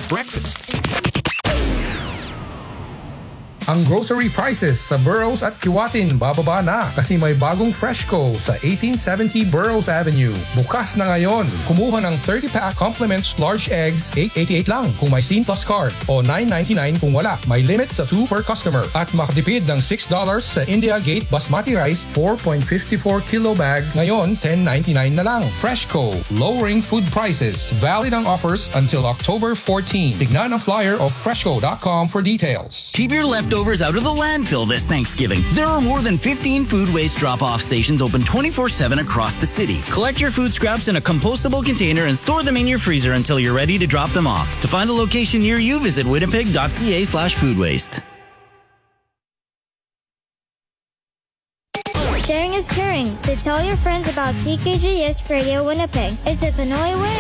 breakfast. Ang grocery prices sa Burroughs at Kiwatin bababa na kasi may bagong Freshco sa 1870 Burroughs Avenue. Bukas na ngayon. Kumuha ng 30-pack compliments large eggs, $8.88 lang kung may Scene Plus card o $9.99 kung wala. May limit sa 2 per customer at makatipid ng $6 sa India Gate Basmati Rice 4.54 kilo bag. Ngayon, $10.99 na lang. Freshco, lowering food prices. Valid ang offers until October 14. Tignan ang flyer of freshco.com for details. Keep your leftovers out of the landfill this Thanksgiving. There are more than 15 food waste drop-off stations open 24/7 across the city. Collect your food scraps in a compostable container and store them in your freezer until you're ready to drop them off. To find a location near you, visit winnipeg.ca/foodwaste. Sharing is caring. To tell your friends about CKGS Radio Winnipeg is the Pinoy way.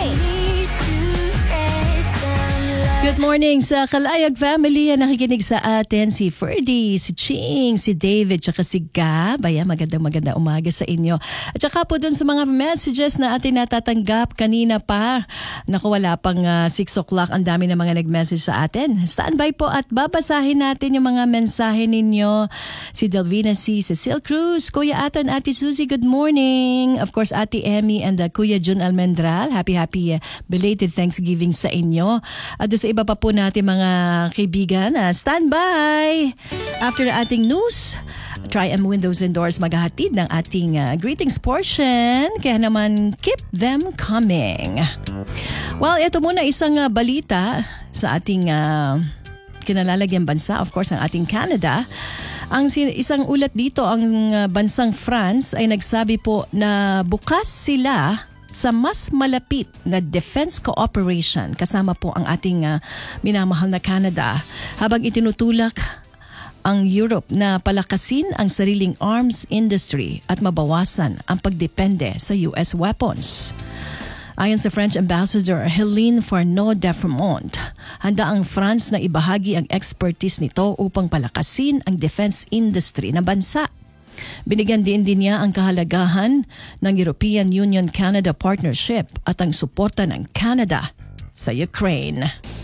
Good morning sa Kalayag family. Nakikinig sa atin si Ferdy, si Ching, si David, tsaka si Gab. Ayan, magandang umaga sa inyo. At saka po dun sa mga messages na atin natatanggap kanina pa. Naku, wala pang 6 o'clock. Ang dami na mga nag-message sa atin. Standby po at babasahin natin yung mga mensahe ninyo. Si Delvina C, Cecil Cruz, Kuya Aton, Ate Susie, good morning. Of course, Ate Emmy and Kuya Jun Almendral. Happy belated Thanksgiving sa inyo. At sa iba pa po natin mga kaibigan, standby! After the ating news, Tri-M Windows and Doors maghahatid ng ating greetings portion. Kaya naman, keep them coming. Well, ito muna isang balita sa ating kinalalagyan bansa. Of course, ang ating Canada. Ang isang ulat dito, ang bansang France ay nagsabi po na bukas sila sa mas malapit na defense cooperation kasama po ang ating minamahal na Canada habang itinutulak ang Europe na palakasin ang sariling arms industry at mabawasan ang pagdepende sa US weapons. Ayon sa French Ambassador Helene Farneau-Defremont, handa ang France na ibahagi ang expertise nito upang palakasin ang defense industry ng bansa. Binigyan din niya ang kahalagahan ng European Union-Canada Partnership at ang suporta ng Canada sa Ukraine.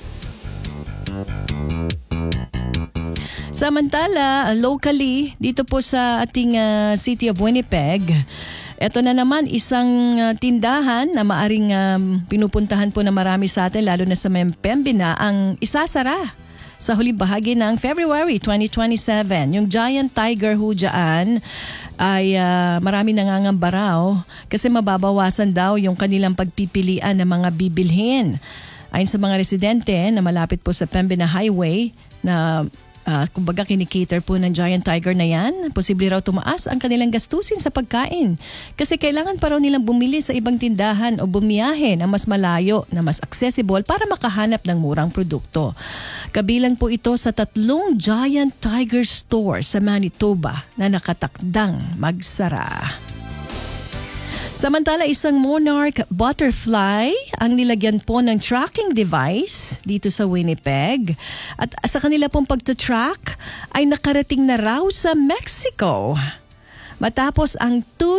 Samantala, locally, dito po sa ating City of Winnipeg, ito na naman isang tindahan na maaring pinupuntahan po na marami sa atin, lalo na sa Pembina, ang isasara sa huling bahagi ng February 2027. Yung Giant Tiger ho dyan ay marami nangangamba raw kasi mababawasan daw yung kanilang pagpipilian ng mga bibilhin. Ayon sa mga residente na malapit po sa Pembina Highway na kumbaga kinikater po ng Giant Tiger na yan, posible raw tumaas ang kanilang gastusin sa pagkain kasi kailangan pa raw nilang bumili sa ibang tindahan o bumiyahe na mas malayo na mas accessible para makahanap ng murang produkto. Kabilang po ito sa 3 Giant Tiger store sa Manitoba na nakatakdang magsara. Samantala, isang monarch butterfly ang nilagyan po ng tracking device dito sa Winnipeg. At sa kanila pong pagtatrack ay nakarating na raw sa Mexico. Matapos ang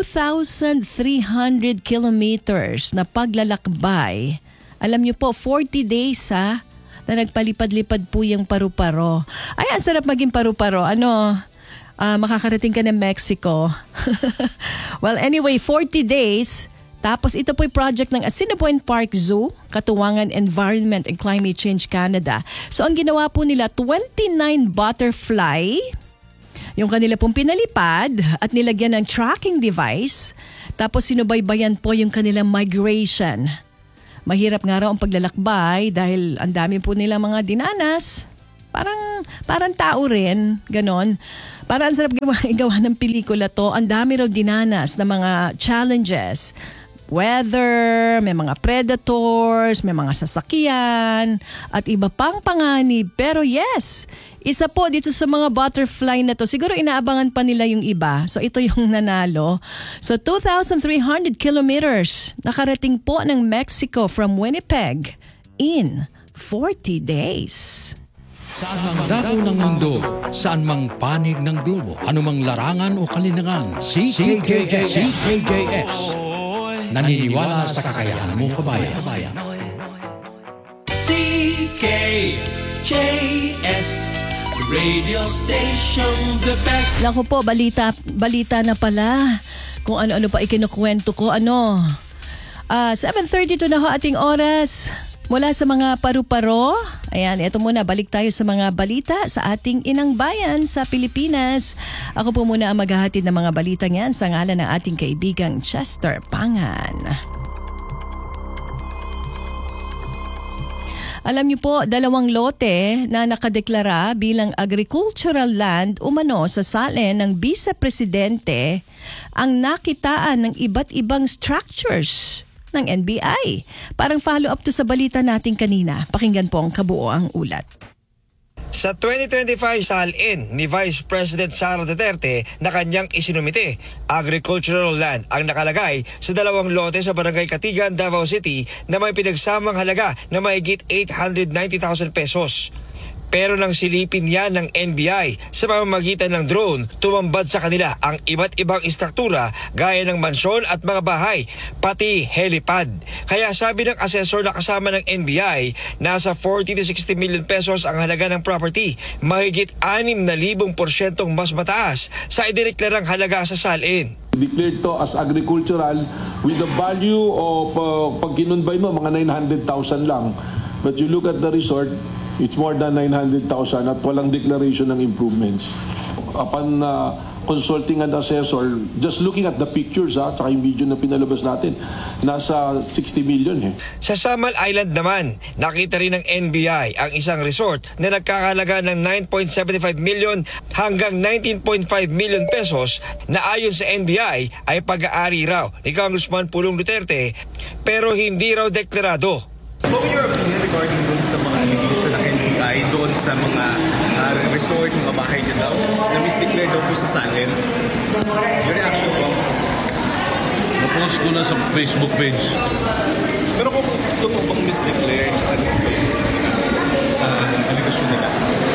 2,300 kilometers na paglalakbay. Alam niyo po, 40 days na nagpalipad-lipad po yung paru-paro. Ay, ang sarap maging paru-paro. Makakarating ka ng Mexico. Well, anyway, 40 days. Tapos ito po'y project ng Assiniboine Park Zoo, Katuwangan Environment and Climate Change Canada. So ang ginawa po nila, 29 butterfly, yung kanila pong pinalipad at nilagyan ng tracking device. Tapos sinubaybayan po yung kanilang migration. Mahirap nga raw ang paglalakbay dahil ang dami po nila mga dinanas. Parang tao rin, ganon. Para ang sarap gawa ng pelikula to. Ang dami raw dinanas na mga challenges. Weather, may mga predators, may mga sasakyan, at iba pang panganib. Pero yes, isa po dito sa mga butterfly na to. Siguro inaabangan pa nila yung iba. So ito yung nanalo. So 2,300 kilometers nakarating po ng Mexico from Winnipeg in 40 days. Saan mang dako ng mundo, saan mang panig ng globo, anumang larangan o kalinangan, CKJS. Naniniwala sa kakayahan mo, kabayan. CKJS. CKJS Radio Station, the best. Naku po, balita na pala. Kung ano-ano pa ikinukwento ko, 7:32 na ho ating oras. Mula sa mga paru-paro, ayan, ito muna, balik tayo sa mga balita sa ating inang bayan sa Pilipinas. Ako po muna ang maghahatid ng mga balita niyan sa ngalan ng ating kaibigang Chester Pangan. Alam niyo po, 2 lote na nakadeklara bilang agricultural land umano sa salin ng Vice Presidente ang nakitaan ng iba't ibang structures ng NBI. Parang follow-up to sa balita natin kanina. Pakinggan po ang kabuoang ulat. Sa 2025 salin ni Vice President Sara Duterte na kanyang isinumite, agricultural land ang nakalagay sa 2 lote sa Barangay Katigan, Davao City na may pinagsamang halaga na mahigit 890,000 pesos. Pero nang silipin yan ng NBI sa pamamagitan ng drone, tumambad sa kanila ang iba't ibang istruktura gaya ng mansyon at mga bahay, pati helipad. Kaya sabi ng asesor na kasama ng NBI, nasa 40 to 60 million pesos ang halaga ng property, mahigit 6,000% mas mataas sa idineklarang halaga sa salin. Declared to as agricultural with the value of, pag kinunbay mo, mga 900,000 lang. But you look at the resort, it's more than 900,000 at walang declaration ng improvements. Upon consulting an assessor, just looking at the pictures, tsaka yung video na pinalabas natin, nasa 60 million. Sa Samal Island naman, nakita rin ng NBI ang isang resort na nagkakalaga ng 9.75 million hanggang 19.5 million pesos na ayon sa NBI ay pag-aari raw ni Congressman Pulong Duterte pero hindi raw deklarado. What were your opinion regarding doon sa mga allegation ng NBI doon sa mga resort, mga bahay nyo daw na misdeclare daw po sa salin? Your reaction po? Na-post ko na sa Facebook page. Pero kung totoo bang misdeclare allegation nila?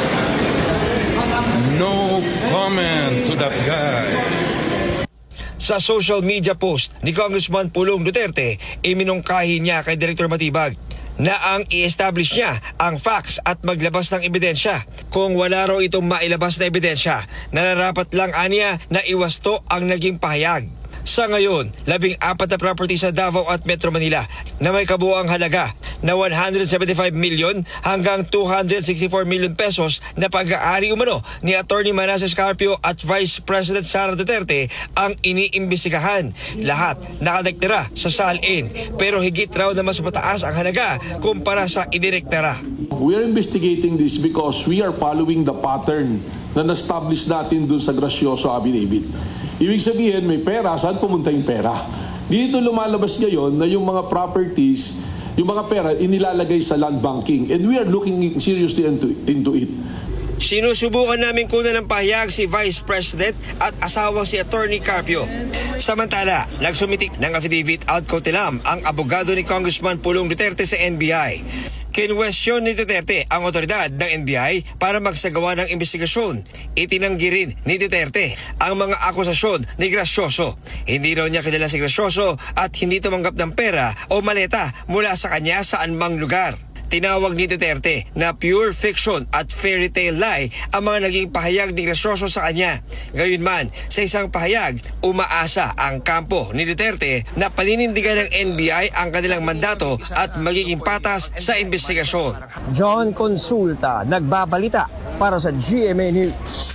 No comment to that guy. Sa social media post ni Congressman Pulong Duterte, iminungkahi niya kay Director Matibag na ang i-establish niya ang facts at maglabas ng ebidensya. Kung wala raw itong mailabas na ebidensya, nararapat lang aniya na iwasto ang naging pahayag. Sa ngayon, 14 na property sa Davao at Metro Manila na may kabuoang halaga na 175 million hanggang 264 million pesos na pag-aari umano ni Attorney Manasseh Carpio at Vice President Sara Duterte ang iniimbestigahan. Lahat nakadeklara sa salin pero higit raw na mas mataas ang halaga kumpara sa idirektara. We are investigating this because we are following the pattern na na-establish natin dun sa Gracioso Affidavit. Ibig sabihin, may pera, saan pumunta yung pera? Dito lumalabas ngayon na yung mga properties, yung mga pera, inilalagay sa land banking. And we are looking seriously into it. Sinusubukan namin kunan ng pahayag si Vice President at asawang si Attorney Carpio. Samantala, nagsumitik ng affidavit ad cautelam ang abogado ni Congressman Pulong Duterte sa NBI. Kinwestiyon ni Duterte ang otoridad ng NBI para magsagawa ng investigasyon. Itinanggi rin ni Duterte ang mga akusasyon ni Gracioso. Hindi raw niya kilala si Gracioso at hindi tumanggap ng pera o maleta mula sa kanya sa anumang lugar. Tinawag ni Duterte na pure fiction at fairy tale lie ang mga naging pahayag ni Gracioso sa kanya. Gayunman, sa isang pahayag, umaasa ang kampo ni Duterte na paninindigan ng NBI ang kanilang mandato at magiging patas sa investigasyon. John Consulta, nagbabalita para sa GMA News.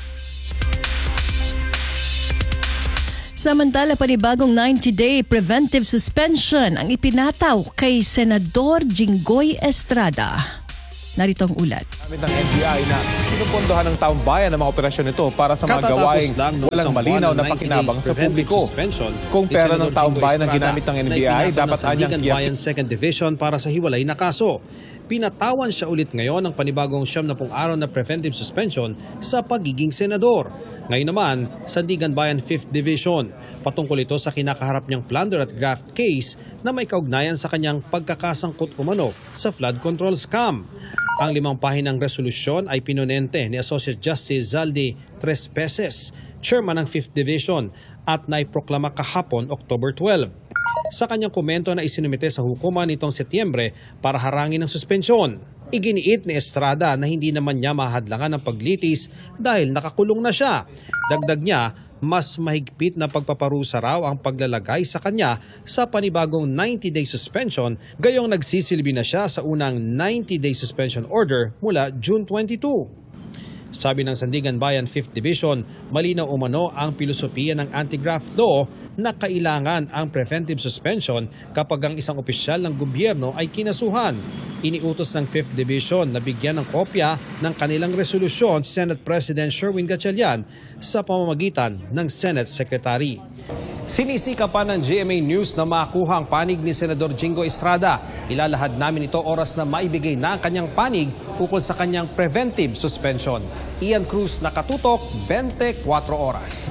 Samantala, panibagong 90-day preventive suspension ang ipinataw kay Senador Jinggoy Estrada. Narito ang ulat. Gamit ng NBI na pinupondohan ng taong bayan ang mga operasyon nito para sa mga gawaing walang malinaw na pakinabang sa publiko. Kung pera ng taong bayan ang ginamit ng NBI, dapat anyang Bayan 2nd Division para sa hiwalay na kaso. Pinatawan siya ulit ngayon ng panibagong 70 araw na preventive suspension sa pagiging senador. Ngayon naman, Sandigan Bayan 5th Division. Patungkol ito sa kinakaharap niyang plunder at graft case na may kaugnayan sa kanyang pagkakasangkot umano sa flood control scam. Ang 5 pahinang resolusyon ay pinonente ni Associate Justice Zaldi Trespeses, chairman ng 5th Division, at naiproklama kahapon October 12. Sa kanyang komento na isinumite sa hukuman nitong Setyembre para harangin ang suspensyon, Iginiit ni Estrada na hindi naman niya mahadlangan ng paglitis dahil nakakulong na siya. Dagdag niya, mas mahigpit na pagpaparusa raw ang paglalagay sa kanya sa panibagong 90-day suspension, gayong nagsisilbi na siya sa unang 90-day suspension order mula June 22. Sabi ng Sandigan Bayan 5th Division, malinaw umano ang pilosopiya ng anti-graft law na kailangan ang preventive suspension kapag ang isang opisyal ng gobyerno ay kinasuhan. Iniutos ng 5th Division na bigyan ng kopya ng kanilang resolusyon si Senate President Sherwin Gatchalian sa pamamagitan ng Senate Secretary. Sinisika pa ng GMA News na makuha ang panig ni Senador Jingo Estrada. Ilalahad namin ito oras na maibigay na ang kanyang panig ukol sa kanyang preventive suspension. Ian Cruz, Nakatutok, 24 oras.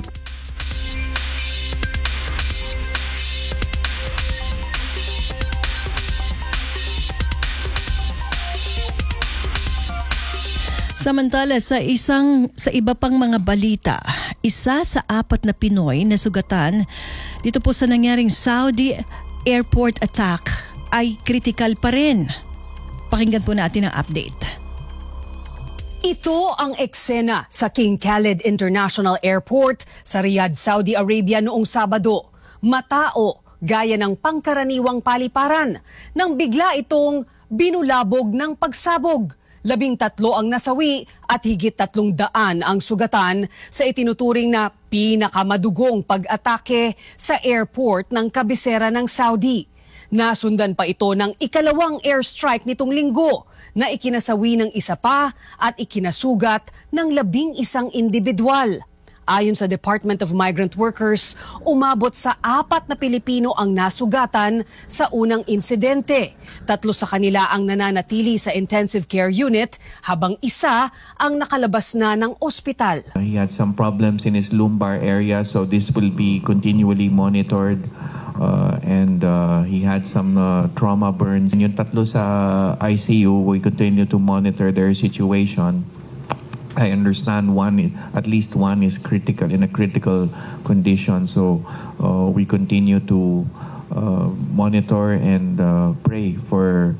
Samantala sa iba pang mga balita, isa sa 4 na Pinoy na sugatan dito po sa nangyaring Saudi airport attack ay critical pa rin. Pakinggan po natin ang update. Ito ang eksena sa King Khalid International Airport sa Riyadh, Saudi Arabia noong Sabado. Matao gaya ng pangkaraniwang paliparan nang bigla itong binulabog ng pagsabog. 13 ang nasawi at higit 300 ang sugatan sa itinuturing na pinakamadugong pag-atake sa airport ng kabisera ng Saudi. Nasundan pa ito ng ikalawang airstrike nitong linggo na ikinasawi ng isa pa at ikinasugat ng 11 individual. Ayon sa Department of Migrant Workers, umabot sa 4 na Pilipino ang nasugatan sa unang insidente. 3 sa kanila ang nananatili sa intensive care unit habang isa ang nakalabas na ng ospital. He had some problems in his lumbar area, so this will be continually monitored. And he had some trauma burns. Yung 3 sa ICU, we continue to monitor their situation. I understand at least one is critical, in a critical condition. So we continue to monitor and pray for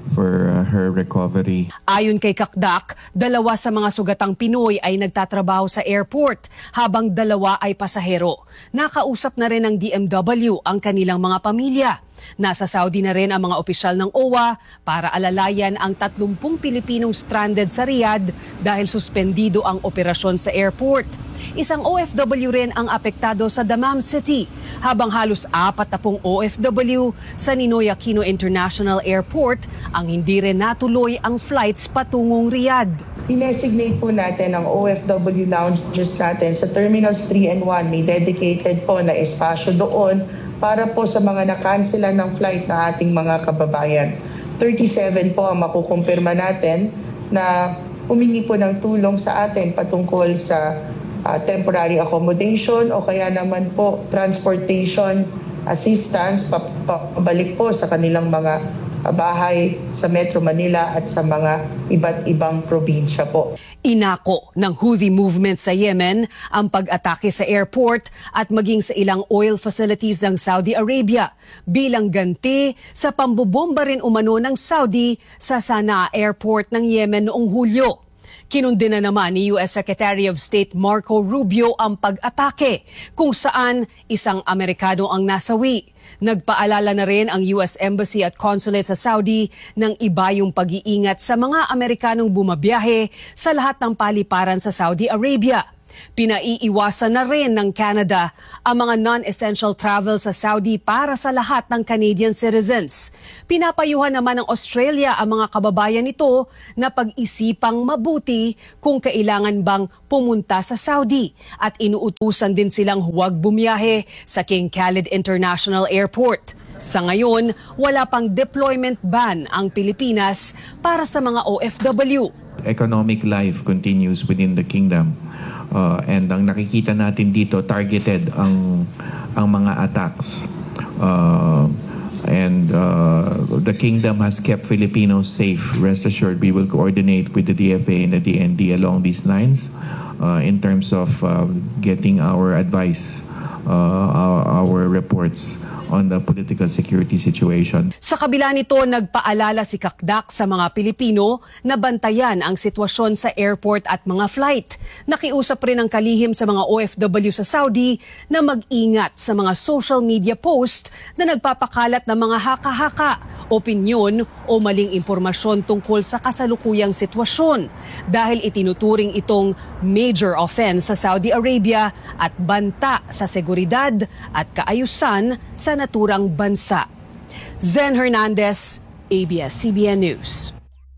her recovery. Ayon kay Kakdak, 2 sa mga sugatang Pinoy ay nagtatrabaho sa airport habang 2 ay pasahero. Nakausap na rin ng DMW ang kanilang mga pamilya. Nasa Saudi na rin ang mga opisyal ng OWA para alalayan ang 30 Pilipinong stranded sa Riyadh dahil suspendido ang operasyon sa airport. Isang OFW rin ang apektado sa Dammam City, habang halos 40 OFW sa Ninoy Aquino International Airport ang hindi rin natuloy ang flights patungong Riyadh. Dinesignate po natin ang OFW lounges natin sa Terminals 3 and 1. May dedicated po na espasyo doon para po sa mga nakanselan ng flight na ating mga kababayan. 37 po ang makukumpirma natin na humingi po ng tulong sa atin patungkol sa temporary accommodation o kaya naman po transportation assistance pabalik po sa kanilang mga bahay sa Metro Manila at sa mga iba't ibang probinsya po. Inako ng Houthi movement sa Yemen ang pag-atake sa airport at maging sa ilang oil facilities ng Saudi Arabia bilang ganti sa pambobomba rin umano ng Saudi sa Sana'a Airport ng Yemen noong Hulyo. Kinundina naman ni U.S. Secretary of State Marco Rubio ang pag-atake kung saan isang Amerikano ang nasawi. Nagpaalala na rin ang U.S. Embassy at Consulate sa Saudi ng iba yung pag-iingat sa mga Amerikanong bumabiyahe sa lahat ng paliparan sa Saudi Arabia. Pinaiiwasan na rin ng Canada ang mga non-essential travel sa Saudi para sa lahat ng Canadian citizens. Pinapayuhan naman ng Australia ang mga kababayan nito na pag-isipang mabuti kung kailangan bang pumunta sa Saudi at inuutusan din silang huwag bumiyahe sa King Khalid International Airport. Sa ngayon, wala pang deployment ban ang Pilipinas para sa mga OFW. Economic life continues within the kingdom. And ang nakikita natin dito, targeted ang mga attacks. The kingdom has kept Filipinos safe. Rest assured, we will coordinate with the DFA and the DND along these lines in terms of getting our advice, our reports on the political security situation. Sa kabila nito, nagpaalala si Kakdak sa mga Pilipino na bantayan ang sitwasyon sa airport at mga flight. Nakiusap rin ang kalihim sa mga OFW sa Saudi na mag-ingat sa mga social media post na nagpapakalat ng mga haka-haka, opinyon o maling impormasyon tungkol sa kasalukuyang sitwasyon dahil itinuturing itong major offense sa Saudi Arabia at banta sa seguridad at kaayusan sa naturang bansa. Zen Hernandez, ABS-CBN News.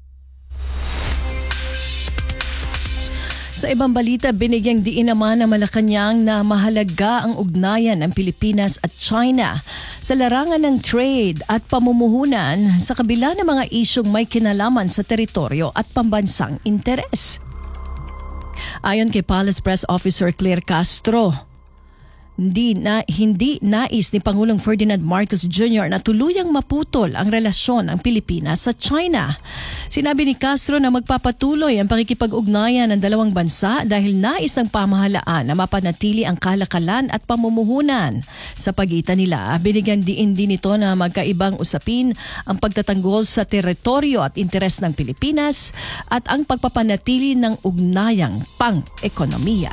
Sa ibang balita, binigyang diin naman ng Malacanang na mahalaga ang ugnayan ng Pilipinas at China sa larangan ng trade at pamumuhunan sa kabila ng mga isyong may kinalaman sa teritoryo at pambansang interes. Ayon kay Palace Press Officer Claire Castro, hindi nais ni Pangulong Ferdinand Marcos Jr. na tuluyang maputol ang relasyon ng Pilipinas sa China. Sinabi ni Castro na magpapatuloy ang pakikipag-ugnayan ng dalawang bansa dahil nais ang pamahalaan na mapanatili ang kalakalan at pamumuhunan sa pagitan nila. Binigyan din ito na magkaibang usapin ang pagtatanggol sa teritoryo at interes ng Pilipinas at ang pagpapanatili ng ugnayang pang-ekonomiya.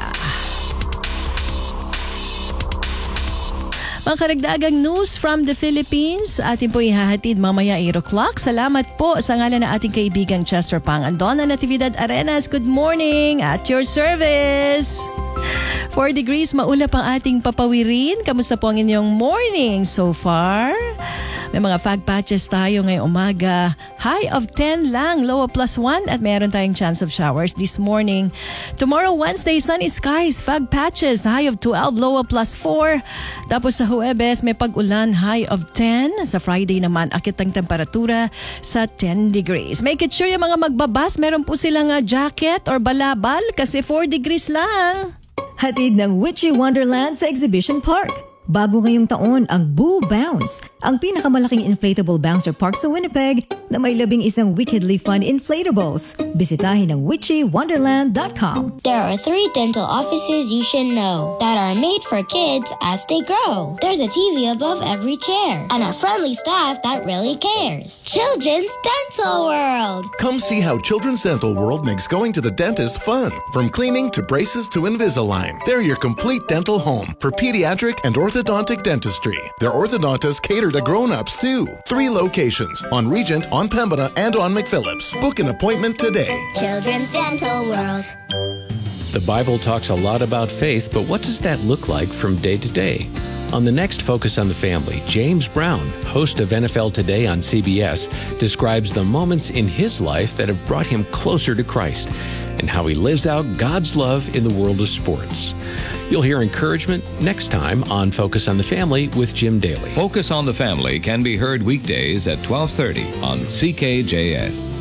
Mga karagdagang news from the Philippines, atin po ihahatid mamaya 8 o'clock. Salamat po sa ngalan ng ating kaibigang Chester Pangandon na Natividad Arenas. Good morning, at your service. 4 degrees, maulap ang ating papawirin. Kamusta po ang inyong morning so far? May mga fog patches tayo ngayong umaga. High of 10 lang, low of +1 at meron tayong chance of showers this morning. Tomorrow, Wednesday, sunny skies, fog patches, high of 12, low of +4. Tapos sa Huwebes, may pag-ulan, high of 10. Sa Friday naman, akit ang temperatura sa 10 degrees. Make it sure yung mga magbabas, meron po silang jacket or balabal kasi 4 degrees lang. Hatid ng Witchy Wonderland sa Exhibition Park. Bago ngayong taon ang Boo Bounce, ang pinakamalaking inflatable bouncer park sa Winnipeg na may 11 wickedly fun inflatables. Bisitahin ang witchywonderland.com. There are 3 dental offices you should know that are made for kids as they grow. There's a TV above every chair and a friendly staff that really cares. Children's Dental World. Come see how Children's Dental World makes going to the dentist fun. From cleaning to braces to Invisalign, they're your complete dental home for pediatric and orthodontic dentistry. Their orthodontists cater to grown-ups too. 3 locations on Regent, on Pembina, and on McPhillips. Book an appointment today. Children's Dental World. The Bible talks a lot about faith, but what does that look like from day to day? On the next Focus on the Family, James Brown, host of NFL Today on CBS, describes the moments in his life that have brought him closer to Christ and how he lives out God's love in the world of sports. You'll hear encouragement next time on Focus on the Family with Jim Daly. Focus on the Family can be heard weekdays at 12:30 on CKJS.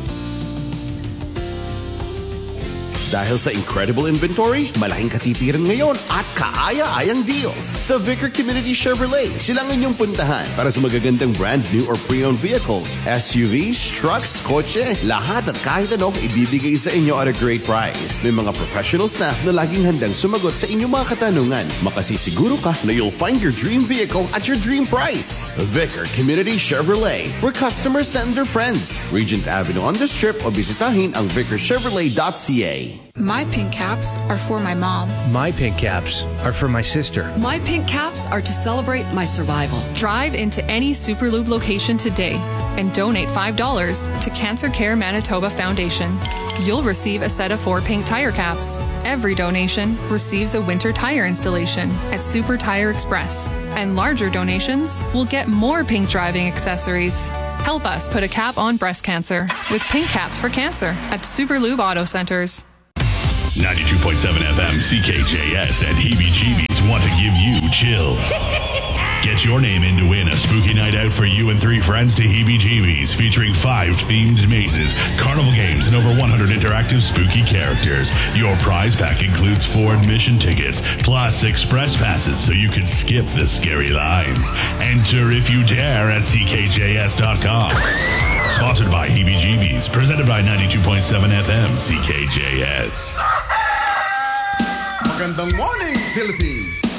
Dahil sa incredible inventory, malaking katipiran ngayon at kaaya-ayang deals sa Vicar Community Chevrolet. Sila ang inyong puntahan para sa magagandang brand new or pre-owned vehicles, SUVs, trucks, kotse, lahat at kahit anong ibibigay sa inyo at a great price. May mga professional staff na laging handang sumagot sa inyong mga katanungan. Makasisiguro ka na you'll find your dream vehicle at your dream price. Vicar Community Chevrolet, where customers send their friends. Regent Avenue on the Strip o bisitahin ang vicarchevrolet.ca. My pink caps are for my mom. My pink caps are for my sister. My pink caps are to celebrate my survival. Drive into any Superlube location today and donate $5 to Cancer Care Manitoba Foundation. You'll receive a set of 4 pink tire caps. Every donation receives a winter tire installation at Super Tire Express. And larger donations will get more pink driving accessories. Help us put a cap on breast cancer with pink caps for cancer at Superlube Auto Centers. 92.7 FM CKJS and Heebie-Jeebies want to give you chills. Get your name in to win a spooky night out for you and 3 friends to Heebie-Jeebies, featuring 5 themed mazes, carnival games, and over 100 interactive spooky characters. Your prize pack includes 4 admission tickets, plus express passes so you can skip the scary lines. Enter if you dare at CKJS.com. Sponsored by Heebie-Jeebies, presented by 92.7 FM CKJS. Magandang morning, Philippines!